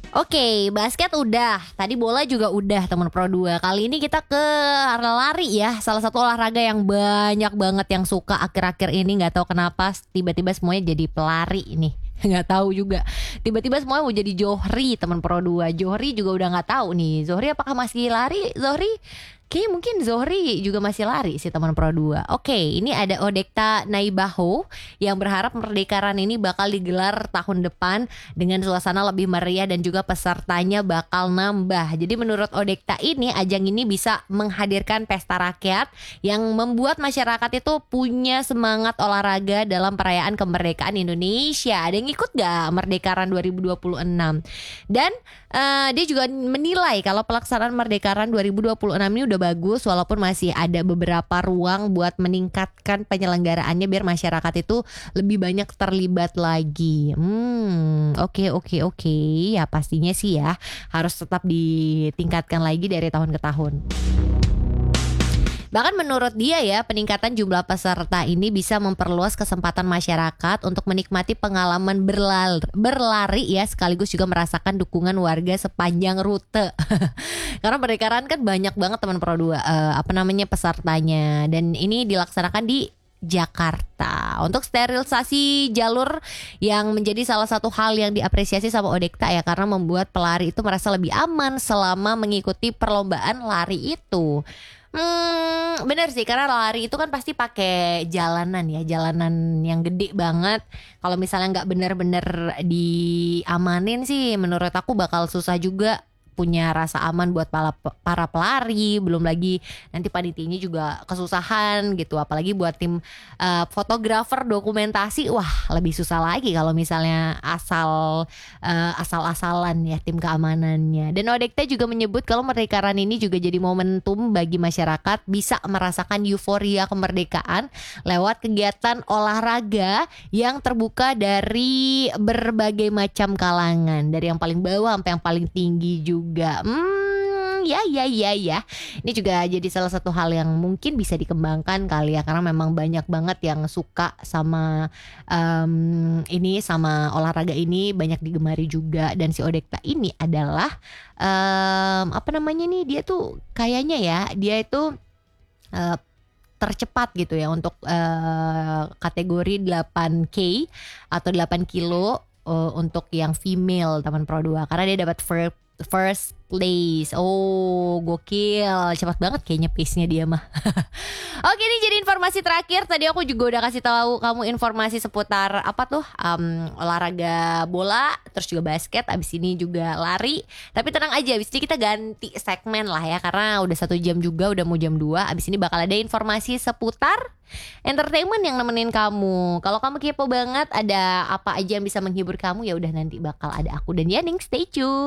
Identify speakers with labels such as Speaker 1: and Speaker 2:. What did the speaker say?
Speaker 1: Oke, basket udah. Tadi bola juga udah, teman Pro 2. Kali ini kita ke lari ya. Salah satu olahraga yang banyak banget yang suka akhir-akhir ini, nggak tahu kenapa tiba-tiba semuanya jadi pelari ini. Nggak tahu juga. Tiba-tiba semuanya mau jadi Johri, teman Pro 2. Johri juga udah nggak tahu nih. Zohri apakah masih lari? Zohri? Kayaknya mungkin Zohri juga masih lari sih, teman Pro 2. Oke, ini ada Odekta Naibaho yang berharap Merdekaran ini bakal digelar tahun depan dengan suasana lebih meriah dan juga pesertanya bakal nambah. Jadi menurut Odekta ini, ajang ini bisa menghadirkan pesta rakyat yang membuat masyarakat itu punya semangat olahraga dalam perayaan kemerdekaan Indonesia. Ada yang ikut gak Merdekaran 2026? Dan dia juga menilai kalau pelaksanaan Merdekaran 2026 ini udah bagus, walaupun masih ada beberapa ruang buat meningkatkan penyelenggaraannya biar masyarakat itu lebih banyak terlibat lagi. Oke. Ya pastinya sih ya harus tetap ditingkatkan lagi dari tahun ke tahun. Bahkan menurut dia ya, peningkatan jumlah peserta ini bisa memperluas kesempatan masyarakat untuk menikmati pengalaman berlari ya, sekaligus juga merasakan dukungan warga sepanjang rute. Karena Merdekaran kan banyak banget teman Pro 2 pesertanya, dan ini dilaksanakan di Jakarta. Untuk sterilisasi jalur yang menjadi salah satu hal yang diapresiasi sama Odekta ya, karena membuat pelari itu merasa lebih aman selama mengikuti perlombaan lari itu. Bener sih, karena lari itu kan pasti pakai jalanan ya, jalanan yang gede banget. Kalau misalnya nggak bener-bener diamanin sih, menurut aku bakal susah juga punya rasa aman buat para pelari. Belum lagi nanti panitianya juga kesusahan gitu, apalagi buat tim fotografer dokumentasi. Wah, lebih susah lagi kalau misalnya asal-asalan ya tim keamanannya. Dan Odekta juga menyebut kalau Merdekaran ini juga jadi momentum bagi masyarakat bisa merasakan euforia kemerdekaan lewat kegiatan olahraga yang terbuka dari berbagai macam kalangan, dari yang paling bawah sampai yang paling tinggi juga. Ya. Ini juga jadi salah satu hal yang mungkin bisa dikembangkan kali ya, karena memang banyak banget yang suka sama ini, sama olahraga ini, banyak digemari juga. Dan si Odekta ini adalah apa namanya nih, dia tuh kayaknya ya, dia itu tercepat gitu ya untuk kategori 8K atau 8 kilo untuk yang female teman Pro 2, karena dia dapat first place. Oh, gokil. Cepat banget kayaknya pace-nya dia mah. Oke, ini jadi informasi terakhir. Tadi aku juga udah kasih tahu kamu informasi seputar apa tuh, olahraga bola, terus juga basket. Abis ini juga lari. Tapi tenang aja, abis ini kita ganti segmen lah ya, karena udah 1 jam juga, udah mau jam 2. Abis ini bakal ada informasi seputar entertainment yang nemenin kamu. Kalau kamu kepo banget ada apa aja yang bisa menghibur kamu, ya udah nanti bakal ada aku dan Yaning. Stay tune.